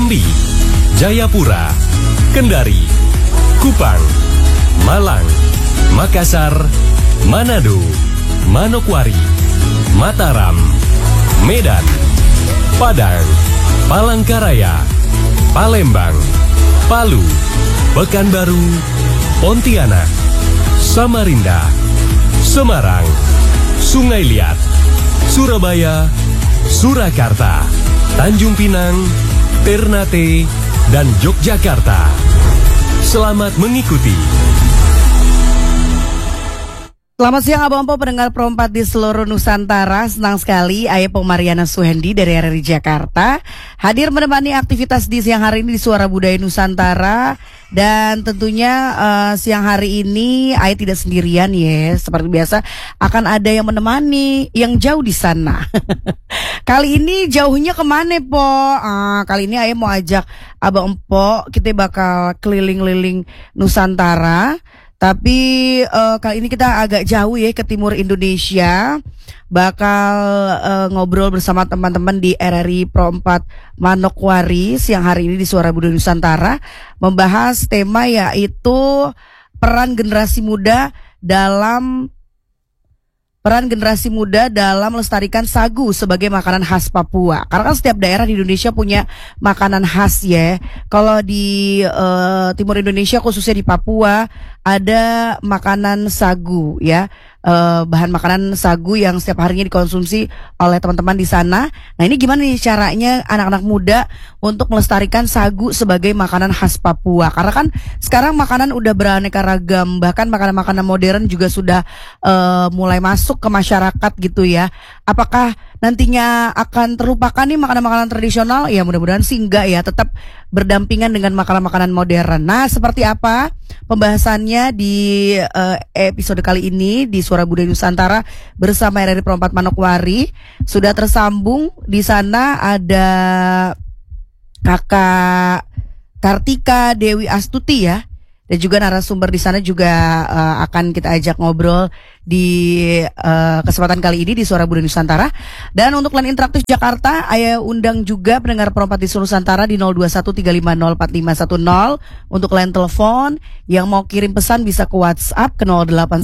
Jambi, Jayapura, Kendari, Kupang, Malang, Makassar, Manado, Manokwari, Mataram, Medan, Padang, Palangkaraya, Palembang, Palu, Pekanbaru, Pontianak, Samarinda, Semarang, Sungai Liat, Surabaya, Surakarta, Tanjung Pinang, Ternate, dan Yogyakarta. Selamat mengikuti. Selamat siang Abang Po pendengar Pro 4 di seluruh Nusantara. Senang sekali Ayah Mariana Suhendi dari RRI Jakarta hadir menemani aktivitas di siang hari ini di Suara Budaya Nusantara. Dan tentunya siang hari ini Ayah tidak sendirian ya. Seperti biasa akan ada yang menemani yang jauh di sana. Kali ini jauhnya kemana Po? Kali ini Ayah mau ajak Abang Po, kita bakal keliling-keliling Nusantara. Tapi kali ini kita agak jauh ya ke timur Indonesia. Bakal ngobrol bersama teman-teman di RRI Pro 4 Manokwari siang hari ini di Suara Budaya Nusantara, membahas tema yaitu peran generasi muda dalam melestarikan sagu sebagai makanan khas Papua. Karena kan setiap daerah di Indonesia punya makanan khas ya. Kalau di timur Indonesia khususnya di Papua ada makanan sagu ya. Bahan makanan sagu yang setiap harinya dikonsumsi oleh teman-teman di sana. Nah ini gimana nih caranya anak-anak muda untuk melestarikan sagu sebagai makanan khas Papua? Karena kan sekarang makanan udah beraneka ragam, bahkan makanan-makanan modern juga sudah mulai masuk ke masyarakat gitu ya. Apakah nantinya akan terlupakan nih makanan-makanan tradisional? Ya mudah-mudahan sih enggak ya, tetap berdampingan dengan makanan-makanan modern. Nah seperti apa pembahasannya di episode kali ini di Suara Budaya Nusantara bersama RRI Pro 4 Manokwari? Sudah tersambung di sana ada Kakak Kartika Dewi Astuti ya. Dan juga narasumber di sana juga akan kita ajak ngobrol di kesempatan kali ini di Suara Budaya Nusantara. Dan untuk line interaktif Jakarta, Ayah undang juga pendengar Pro 4 di seluruh Nusantara di 0213504510 untuk line telepon. Yang mau kirim pesan bisa ke WhatsApp ke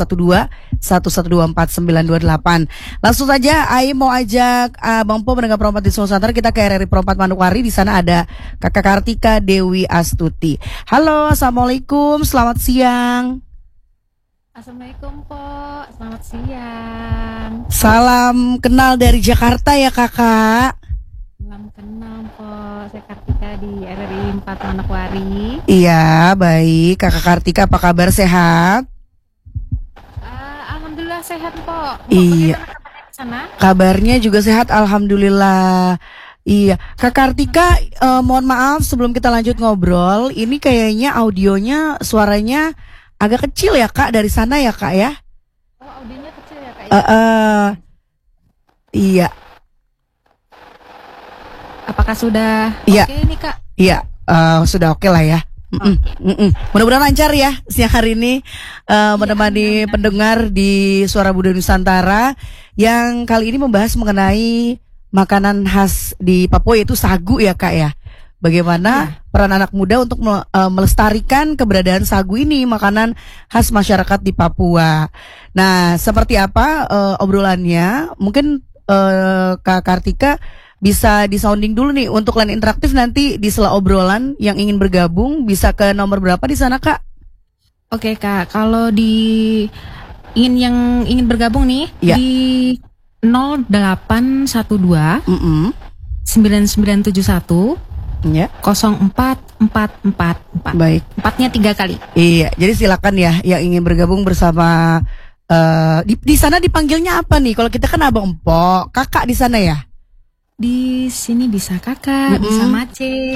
0812-1124-928. Langsung saja Ayah mau ajak Bang Po pendengar Pro 4 di seluruh Nusantara, kita ke RRI Pro 4 Manokwari. Di sana ada Kakak Kartika Dewi Astuti. Halo, assalamualaikum, selamat siang. Assalamualaikum Po, selamat siang. Salam kenal dari Jakarta ya Kakak. Salam kenal Po, saya Kartika di RRI 4 Manokwari. Iya baik, Kakak Kartika apa kabar, sehat? Alhamdulillah sehat Po. Iya. Sana? Kabarnya juga sehat, alhamdulillah. Iya, Kak Kartika, mohon maaf sebelum kita lanjut ngobrol, ini kayaknya audionya, suaranya agak kecil ya Kak dari sana ya Kak ya? Oh, audionya kecil ya Kak? Iya. Apakah sudah oke nih Kak? Iya, sudah oke lah ya. Mudah-mudahan lancar ya siang hari ini menemani pendengar di Suara Budaya Nusantara yang kali ini membahas mengenai makanan khas di Papua yaitu sagu ya Kak ya. Bagaimana peran anak muda untuk melestarikan keberadaan sagu ini, makanan khas masyarakat di Papua. Nah, seperti apa obrolannya? Mungkin Kak Kartika bisa disounding dulu nih untuk line interaktif nanti di sela obrolan yang ingin bergabung bisa ke nomor berapa di sana Kak? Oke Kak, kalau yang ingin bergabung nih ya, di 0812 9971 ya. 0444. Baik. 4-nya 3 kali. Iya, jadi silakan ya yang ingin bergabung bersama di sana dipanggilnya apa nih? Kalau kita kan Abang Empok, Kakak di sana ya? Di sini bisa Kakak, bisa Mace.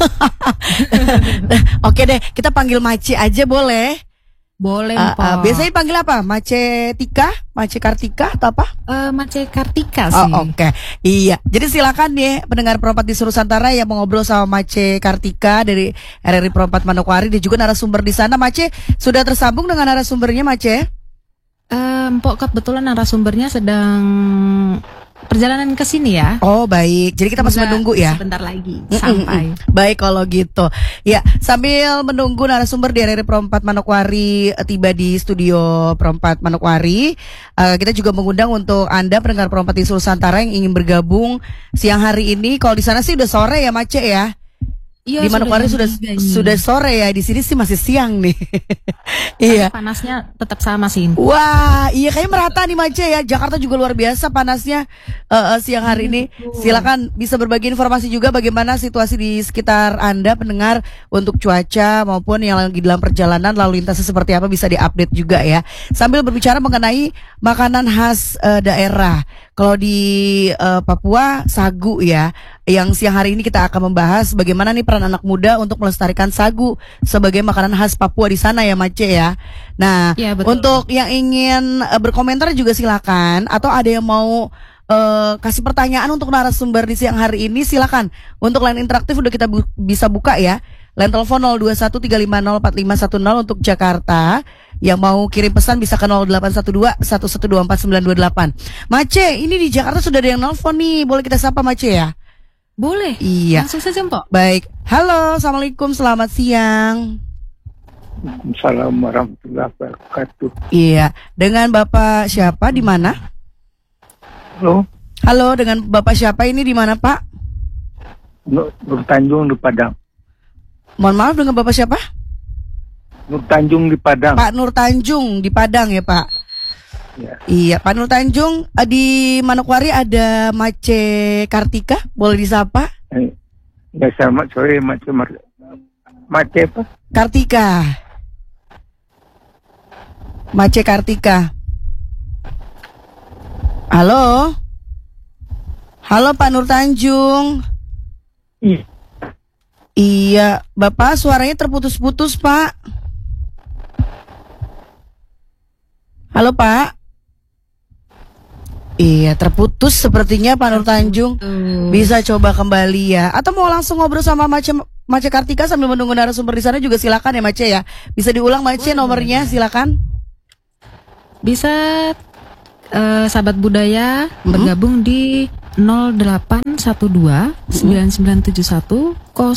Oke deh, kita panggil Mace aja boleh? Boleh, Mpok. Biasanya panggil apa? Mace Tika? Mace Kartika atau apa? Mace Kartika sih. Oh, oke. Iya. Jadi silakan ya pendengar Pro 4 di seluruh Nusantara yang mau ngobrol sama Mace Kartika dari RRI Pro 4 Manokwari dan juga narasumber di sana. Mace, sudah tersambung dengan narasumbernya Mace? Mpok, kebetulan narasumbernya sedang perjalanan ke sini ya. Oh baik, jadi kita masih menunggu ya. Sebentar lagi sampai. Baik kalau gitu. Ya, sambil menunggu narasumber di RRI Pro 4 Manokwari tiba di studio Pro 4 Manokwari, kita juga mengundang untuk Anda pendengar Pro 4 di Nusantara yang ingin bergabung siang hari ini. Kalau di sana sih udah sore ya, Mace ya. Iya, di Manokwari sudah sore ya, di sini sih masih siang nih. Iya. Panasnya tetap sama sih. Wah, iya kayaknya merata nih Mace ya. Jakarta juga luar biasa panasnya siang hari ini. Silakan bisa berbagi informasi juga bagaimana situasi di sekitar Anda pendengar untuk cuaca maupun yang lagi dalam perjalanan lalu lintasnya seperti apa bisa diupdate juga ya. Sambil berbicara mengenai makanan khas daerah. Kalau di Papua sagu ya. Yang siang hari ini kita akan membahas bagaimana nih peran anak muda untuk melestarikan sagu sebagai makanan khas Papua di sana ya Mace ya. Nah, ya, betul. Untuk yang ingin berkomentar juga silakan, atau ada yang mau kasih pertanyaan untuk narasumber di siang hari ini silakan. Untuk line interaktif udah kita bisa buka ya. Line telepon 0213504510 untuk Jakarta. Yang mau kirim pesan bisa ke 0812-1124-928. Mace, ini di Jakarta sudah ada yang nelfon nih. Boleh kita sapa Mace ya? Boleh. Iya. Langsung saja, Mpok. Baik. Halo, assalamualaikum, selamat siang. Assalamualaikum warahmatullahi wabarakatuh. Iya. Dengan Bapak siapa di mana? Halo, Halo, dengan Bapak siapa ini di mana, Pak? Nur Tanjung di Padang. Mohon maaf, dengan Bapak siapa? Nur Tanjung di Padang. Pak Nur Tanjung di Padang ya, Pak. Ya. Iya, Pak Nur Tanjung, di Manokwari ada Mace Kartika, boleh disapa? Ya, selamat sore, Mace apa? Kartika. Mace Kartika. Halo? Halo Pak Nur Tanjung. Iya. Iya, Bapak suaranya terputus-putus, Pak. Halo, Pak. Iya, terputus sepertinya Pak Nur Tanjung. Bisa coba kembali ya. Atau mau langsung ngobrol sama Mace Kartika sambil menunggu narasumber di sana juga silakan ya Mace ya. Bisa diulang Mace nomornya silakan. Bisa sahabat budaya bergabung di 0812 9971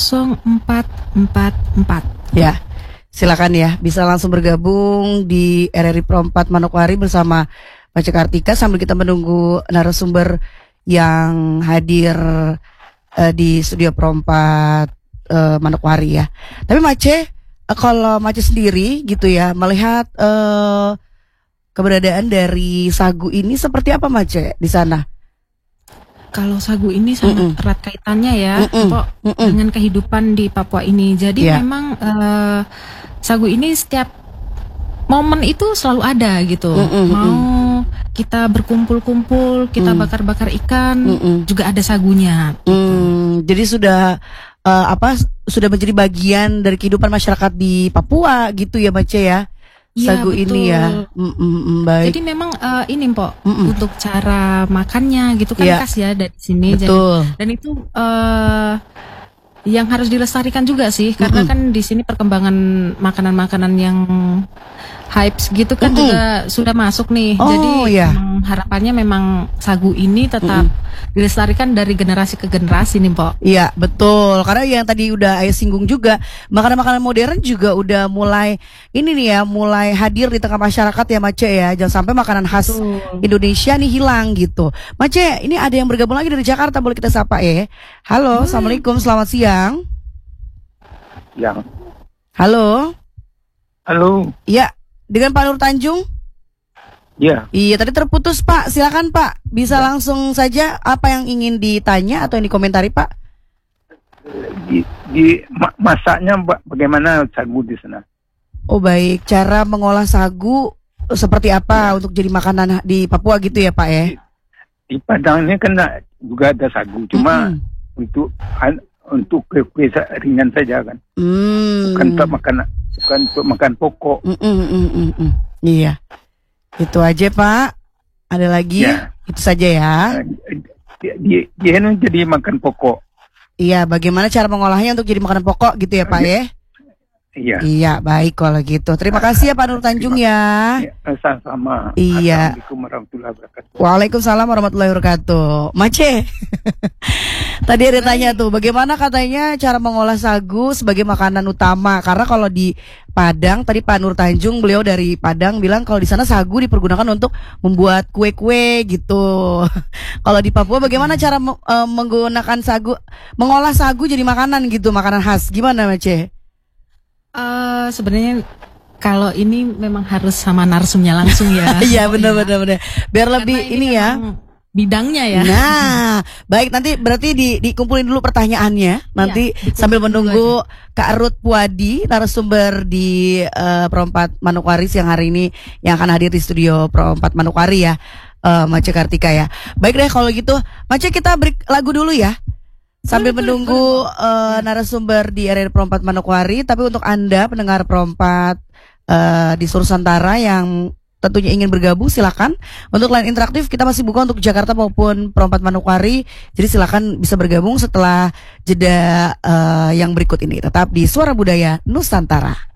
0444. Ya. Silakan ya, bisa langsung bergabung di RRI Pro 4 Manokwari bersama Mace Kartika sambil kita menunggu narasumber yang hadir di studio Pro 4 Manokwari ya. Tapi Mace, kalau Mace sendiri gitu ya, melihat keberadaan dari sagu ini seperti apa Mace di sana? Kalau sagu ini sangat erat kaitannya ya, dengan kehidupan di Papua ini. Jadi memang sagu ini setiap momen itu selalu ada gitu. Mau kita berkumpul-kumpul, kita bakar-bakar ikan, juga ada sagunya. Jadi sudah sudah menjadi bagian dari kehidupan masyarakat di Papua gitu ya Mace ya. Sagu betul. ini ya. Baik. Jadi memang ini Mpok, untuk cara makannya gitu kan khas ya dari sini. Betul. Dan itu yang harus dilestarikan juga sih, karena kan di sini perkembangan makanan-makanan yang hypes gitu kan juga sudah masuk nih. Jadi harapannya memang sagu ini tetap dilestarikan dari generasi ke generasi nih, Mpok. Iya, betul. Karena yang tadi udah Ayah singgung juga, makanan-makanan modern juga udah mulai ini nih ya, mulai hadir di tengah masyarakat ya, Mace ya. Jangan sampai makanan khas Indonesia nih hilang gitu. Mace, ini ada yang bergabung lagi dari Jakarta, boleh kita sapa ya. Halo, assalamualaikum, selamat siang. Yang. Halo. Halo. Iya, dengan Pak Nur Tanjung. Ya. Iya, tadi terputus Pak. Silakan Pak, bisa langsung saja apa yang ingin ditanya atau yang dikomentari Pak? Masaknya bagaimana sagu di sana? Oh baik, cara mengolah sagu seperti apa untuk jadi makanan di Papua gitu ya Pak ya? Di Padang ini kan juga ada sagu, cuma untuk kue ringan saja kan. Bukan untuk makan pokok. Iya. Itu aja Pak. Ada lagi? Ya. Itu saja ya. Dia jadi makan pokok. Iya, bagaimana cara mengolahnya untuk jadi makanan pokok gitu ya Pak ya? Iya. Iya, baik kalau gitu. Terima kasih ya Pak Nur Tanjung ya. Sama-sama. Iya. Assalamualaikum warahmatullahi wabarakatuh. Waalaikumsalam warahmatullahi wabarakatuh. Mace, tadi ada tanya tuh, bagaimana katanya cara mengolah sagu sebagai makanan utama? Karena kalau di Padang, tadi Pak Nur Tanjung, beliau dari Padang bilang kalau di sana sagu dipergunakan untuk membuat kue-kue gitu. Kalau di Papua, bagaimana cara menggunakan sagu, mengolah sagu jadi makanan gitu, makanan khas? Gimana Mace? Sebenarnya kalau ini memang harus sama narsumnya langsung ya. Iya benar. Biar lebih ini ya. Bidangnya ya. Nah, baik, nanti berarti dikumpulin dulu pertanyaannya. Nanti sambil menunggu Kak Ruth Puadi, narasumber di Pro 4 Manokwari siang hari ini yang akan hadir di studio Pro 4 Manokwari ya, Mace Kartika ya. Baik deh kalau gitu, Mace kita break lagu dulu ya. Sambil menunggu narasumber di area Pro 4 Manokwari. Tapi untuk Anda pendengar Pro 4 di seluruh Nusantara yang tentunya ingin bergabung, silakan. Untuk line interaktif kita masih buka untuk Jakarta maupun Pro 4 Manokwari. Jadi silakan bisa bergabung setelah jeda yang berikut ini. Tetap di Suara Budaya Nusantara.